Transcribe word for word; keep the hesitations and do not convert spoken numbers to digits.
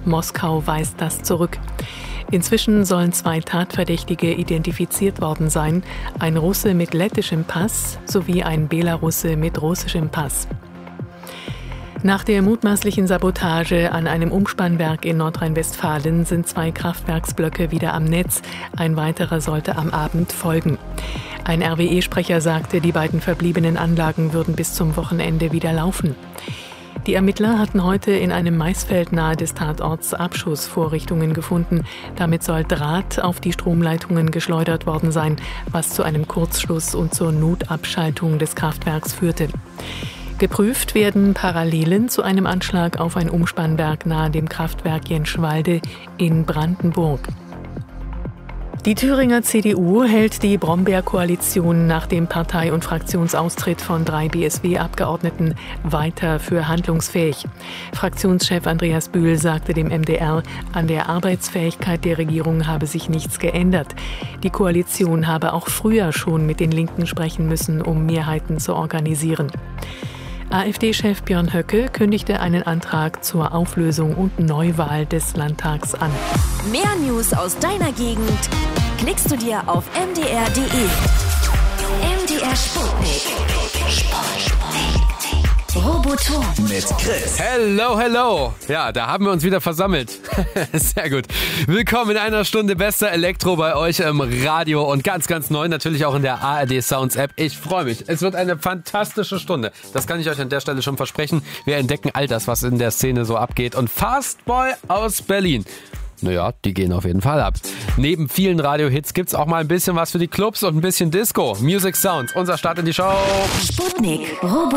Moskau weist das zurück. Inzwischen sollen zwei Tatverdächtige identifiziert worden sein, ein Russe mit lettischem Pass sowie ein Belarusse mit russischem Pass. Nach der mutmaßlichen Sabotage an einem Umspannwerk in Nordrhein-Westfalen sind zwei Kraftwerksblöcke wieder am Netz. Ein weiterer sollte am Abend folgen. Ein R W E-Sprecher sagte, die beiden verbliebenen Anlagen würden bis zum Wochenende wieder laufen. Die Ermittler hatten heute in einem Maisfeld nahe des Tatorts Abschussvorrichtungen gefunden. Damit soll Draht auf die Stromleitungen geschleudert worden sein, was zu einem Kurzschluss und zur Notabschaltung des Kraftwerks führte. Geprüft werden Parallelen zu einem Anschlag auf ein Umspannwerk nahe dem Kraftwerk Jenschwalde in Brandenburg. Die Thüringer C D U hält die Brombeer-Koalition nach dem Partei- und Fraktionsaustritt von drei B S W-Abgeordneten weiter für handlungsfähig. Fraktionschef Andreas Bühl sagte dem M D R, an der Arbeitsfähigkeit der Regierung habe sich nichts geändert. Die Koalition habe auch früher schon mit den Linken sprechen müssen, um Mehrheiten zu organisieren. AfD-Chef Björn Höcke kündigte einen Antrag zur Auflösung und Neuwahl des Landtags an. Mehr News aus deiner Gegend klickst du dir auf m d r punkt d e. M D R Sputnik. Roboton mit Chris. Hello, hello. Ja, da haben wir uns wieder versammelt. Sehr gut. Willkommen in einer Stunde bester Elektro bei euch im Radio und ganz, ganz neu natürlich auch in der A R D Sounds App. Ich freue mich. Es wird eine fantastische Stunde. Das kann ich euch an der Stelle schon versprechen. Wir entdecken all das, was in der Szene so abgeht. Und Fastboy aus Berlin. Naja, die gehen auf jeden Fall ab. Neben vielen Radiohits gibt's auch mal ein bisschen was für die Clubs und ein bisschen Disco. Music Sounds, unser Start in die Show. Sputnik, Robo